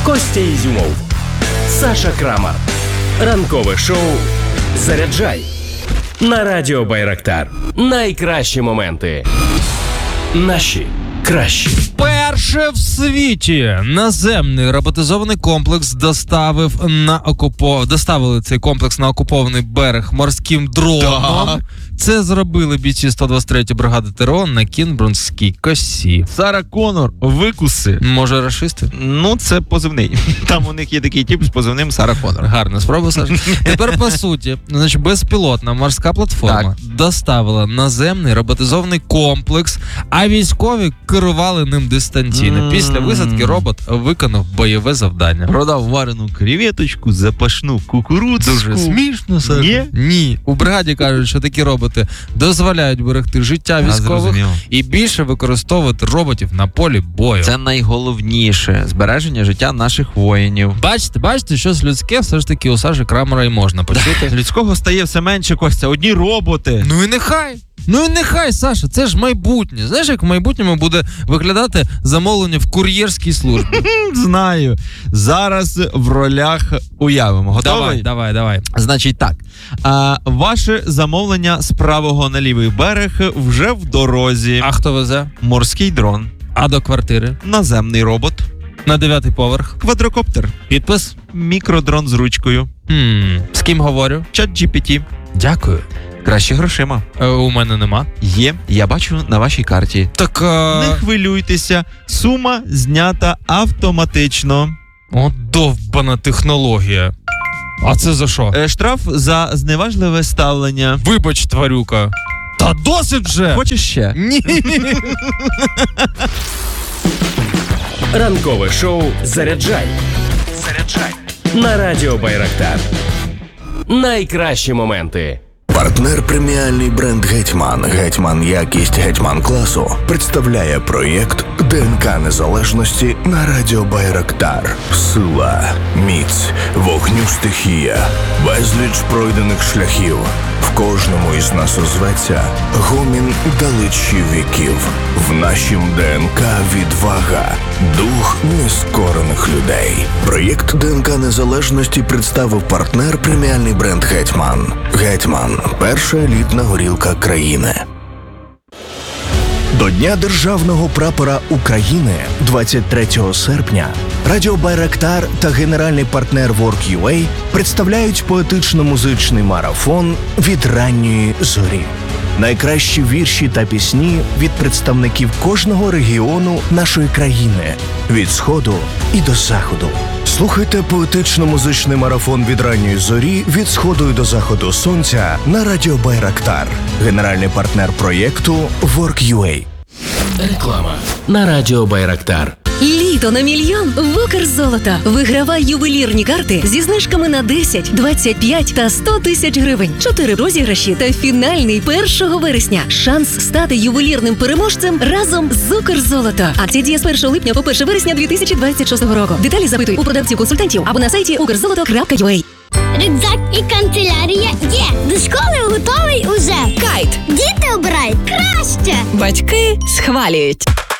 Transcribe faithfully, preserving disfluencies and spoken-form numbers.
Костя Ізюмов, Саша Крамар. Ранкове шоу «Заряджай» на Радіо Байрактар. Найкращі моменти. Наші кращі. Перше в світі наземний роботизований комплекс доставив на окупо... доставили цей комплекс на окупований берег морським дроном. Так. Це зробили бійці сто двадцять третьої бригади ТРО на Кінбурнській косі. Сара Коннор, викуси. Може, рашисти? Ну, це позивний. Там у них є такий тип з позивним Сара Коннор. Гарна спроба, Саша. Тепер, по суті, значить, безпілотна морська платформа так. доставила наземний роботизований комплекс, а військові керували ним дистанційно. Mm. Після висадки робот виконав бойове завдання. Продав варену креветочку, запашну кукурудзку. Дуже смішно, Саша. Ні? Ні. У бригаді кажуть, що такі роботи дозволяють берегти життя військових і більше використовувати роботів на полі бою. Це найголовніше – збереження життя наших воїнів. Бачите, бачите, щось людське все ж таки у Саші Крамера і можна почути. Людського стає все менше, Костя. Одні роботи. Ну і нехай. Ну і нехай, Саша, це ж майбутнє. Знаєш, як в майбутньому буде виглядати замовлення в кур'єрській службі? Знаю. Зараз в ролях уявимо. Готовий? Давай, давай, давай. Значить так. А, ваше замовлення з правого на лівий берег вже в дорозі. А хто везе? Морський дрон. А до квартири? Наземний робот. На дев'ятий поверх? Квадрокоптер. Підпис? Мікродрон з ручкою. Хм, з ким говорю? Чат джі пі ті. Дякую. Краще грошима. Е, у мене нема. Є, я бачу на вашій карті. Так, а... Не хвилюйтеся, сума знята автоматично. О, довбана технологія. А це за що? Е, штраф за зневажливе ставлення. Вибач, тварюка. Та досить вже! Хочеш ще? Ні. Ранкове шоу «Заряджай». Заряджай на Радіо Байрактар. Найкращі моменти. Партнер преміальний бренд «Гетьман». «Гетьман» якість «Гетьман» класу представляє проєкт ДНК незалежності на Радіо Байрактар. Сила, міць, вогню стихія, безліч пройдених шляхів. В кожному із нас озветься гомін далечі віків. В нашім ДНК відвага, дух нескорених людей. Проєкт ДНК незалежності представив партнер преміальний бренд «Гетьман». «Гетьман» – перша елітна горілка країни. До Дня Державного прапора України двадцять третього серпня Радіо Байрактар та генеральний партнер Work.ua представляють поетично-музичний марафон «Від ранньої зорі». Найкращі вірші та пісні від представників кожного регіону нашої країни, від Сходу і до Заходу. Слухайте поетично-музичний марафон «Від ранньої зорі» від Сходу і до Заходу сонця на Радіо Байрактар. Генеральний партнер проєкту Work.ua. Реклама на Радіо Байрактар. Літо на мільйон в Укрзолото. Вигравай ювелірні карти зі знижками на десять, двадцять п'ять та сто тисяч гривень. Чотири розіграші та фінальний першого вересня. Шанс стати ювелірним переможцем разом з Укрзолото. Акція діє з першого липня по перше вересня дві тисячі двадцять шостого року. Деталі запитуй у продавців-консультантів або на сайті укрзолото крапка ю а. Рюкзак і канцелярія є. До школи готовий уже. Кайт. Діти обирають краще. Батьки схвалюють.